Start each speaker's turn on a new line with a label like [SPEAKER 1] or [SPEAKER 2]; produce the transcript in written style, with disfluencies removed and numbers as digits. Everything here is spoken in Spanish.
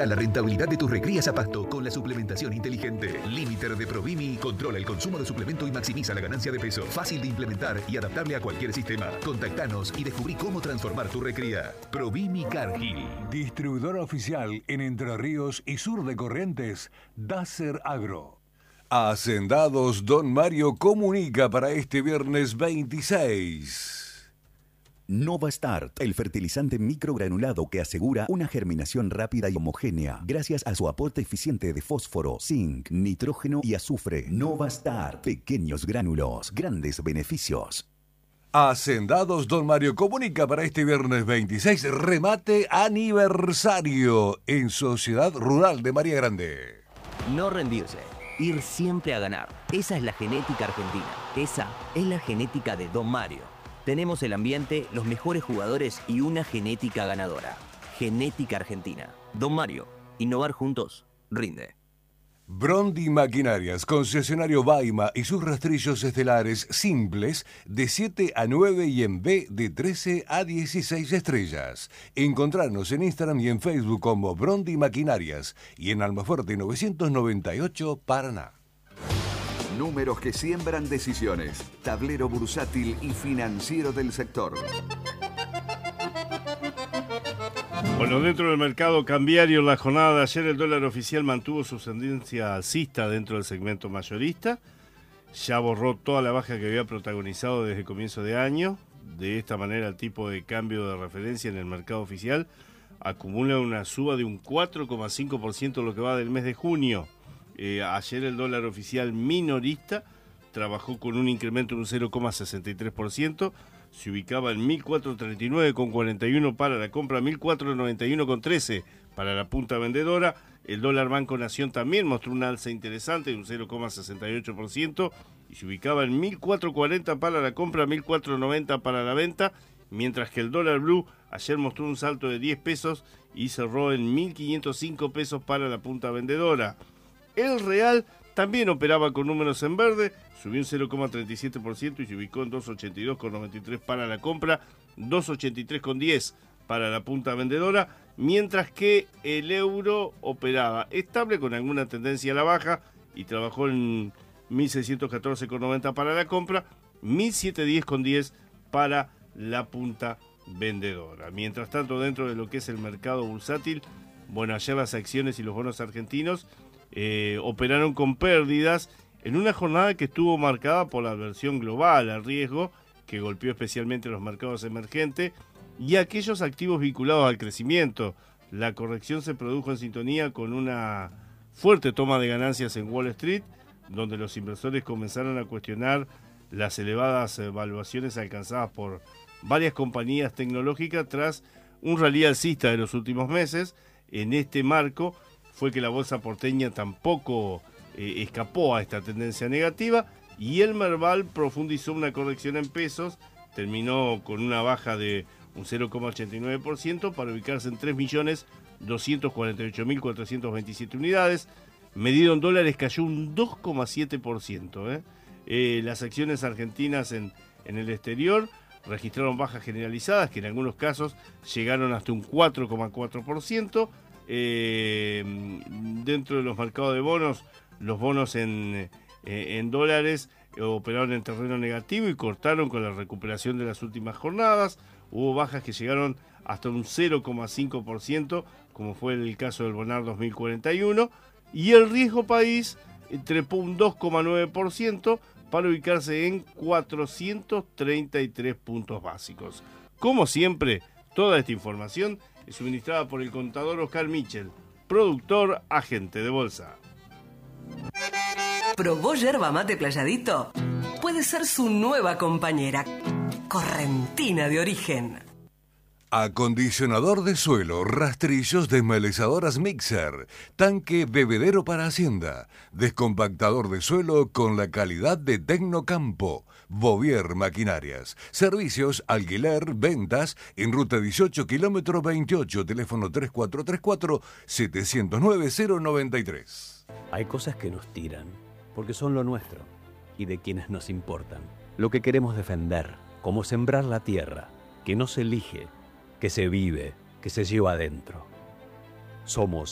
[SPEAKER 1] Mejora la rentabilidad de tus recrías a pasto con la suplementación inteligente. Limiter de Provimi controla el consumo de suplemento y maximiza la ganancia de peso. Fácil de implementar y adaptable a cualquier sistema. Contactanos y descubrí cómo transformar tu recría. Provimi Cargill.
[SPEAKER 2] Distribuidor oficial en Entre Ríos y sur de Corrientes, Dacer Agro. Hacendados Don Mario comunica para este viernes 26.
[SPEAKER 3] NovaStart, el fertilizante microgranulado que asegura una germinación rápida y homogénea gracias a su aporte eficiente de fósforo, zinc, nitrógeno y azufre. NovaStart, pequeños gránulos, grandes beneficios.
[SPEAKER 2] Hacendados Don Mario comunica para este viernes 26 remate aniversario en Sociedad Rural de María Grande.
[SPEAKER 4] No rendirse, ir siempre a ganar. Esa es la genética argentina. Esa es la genética de Don Mario. Tenemos el ambiente, los mejores jugadores y una genética ganadora. Genética argentina. Don Mario, innovar juntos, rinde.
[SPEAKER 2] Brondi Maquinarias, concesionario Baima y sus rastrillos estelares simples de 7 a 9 y en B de 13 a 16 estrellas. Encontrarnos en Instagram y en Facebook como Brondi Maquinarias y en Almafuerte 998, Paraná.
[SPEAKER 5] Números que siembran decisiones. Tablero bursátil y financiero del sector.
[SPEAKER 6] Bueno, dentro del mercado cambiario, en la jornada de ayer el dólar oficial mantuvo su tendencia alcista dentro del segmento mayorista. Ya borró toda la baja que había protagonizado desde el comienzo de año. De esta manera, el tipo de cambio de referencia en el mercado oficial acumula una suba de un 4,5% lo que va del mes de junio. Ayer el dólar oficial minorista trabajó con un incremento de un 0,63%, se ubicaba en 1.439,41 para la compra, 1.491,13 para la punta vendedora. El dólar Banco Nación también mostró un alza interesante de un 0,68% y se ubicaba en 1.440 para la compra, 1.490 para la venta, mientras que el dólar Blue ayer mostró un salto de 10 pesos y cerró en 1.505 pesos para la punta vendedora. El real también operaba con números en verde, subió un 0,37% y se ubicó en 282,93 para la compra, 283,10 para la punta vendedora, mientras que el euro operaba estable con alguna tendencia a la baja y trabajó en 1.614,90 para la compra, 1.710,10 para la punta vendedora. Mientras tanto, dentro de lo que es el mercado bursátil, bueno, ayer las acciones y los bonos argentinos operaron con pérdidas en una jornada que estuvo marcada por la aversión global al riesgo que golpeó especialmente los mercados emergentes y aquellos activos vinculados al crecimiento. La corrección se produjo en sintonía con una fuerte toma de ganancias en Wall Street, donde los inversores comenzaron a cuestionar las elevadas valuaciones alcanzadas por varias compañías tecnológicas tras un rally alcista de los últimos meses. En este marco fue que la bolsa porteña tampoco escapó a esta tendencia negativa y el Merval profundizó una corrección en pesos, terminó con una baja de un 0,89% para ubicarse en 3.248.427 unidades. Medido en dólares cayó un 2,7%. Las acciones argentinas en el exterior registraron bajas generalizadas que en algunos casos llegaron hasta un 4,4%. Dentro de los mercados de bonos, los bonos en dólares operaron en terreno negativo y cortaron con la recuperación de las últimas jornadas. Hubo bajas que llegaron hasta un 0,5%, como fue el caso del Bonar 2041, y el riesgo país trepó un 2,9% para ubicarse en 433 puntos básicos. Como siempre, toda esta información es suministrada por el contador Oscar Michel, productor, agente de bolsa.
[SPEAKER 7] ¿Probó yerba mate Playadito? Puede ser su nueva compañera, correntina de origen.
[SPEAKER 2] Acondicionador de suelo, rastrillos, desmelezadoras Mixer, tanque bebedero para hacienda, descompactador de suelo con la calidad de Tecnocampo, Bovier Maquinarias, servicios, alquiler, ventas, en ruta 18, kilómetro 28, teléfono 3434-709-093.
[SPEAKER 8] Hay cosas que nos tiran, porque son lo nuestro, y de quienes nos importan. Lo que queremos defender, como sembrar la tierra, que no se elige, que se vive, que se lleva adentro. Somos